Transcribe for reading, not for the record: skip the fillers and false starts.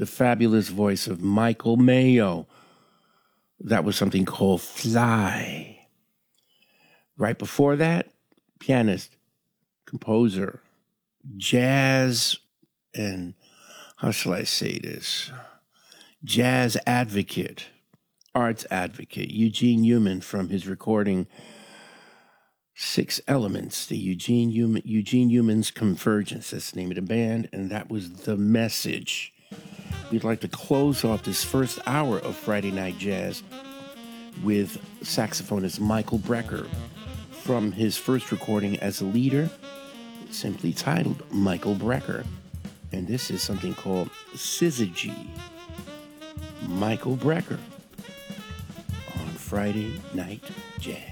the fabulous voice of Michael Mayo. That was something called Fly. Right before that, pianist, composer, jazz, and how shall I say this? Jazz advocate, arts advocate, Eugene Newman, from his recording Six Elements, the Eugene Newman's Convergence. That's the name of the band, and that was The Message. We'd like to close off this first hour of Friday Night Jazz with saxophonist Michael Brecker from his first recording as a leader, simply titled Michael Brecker. And this is something called Syzygy. Michael Brecker on Friday Night Jazz.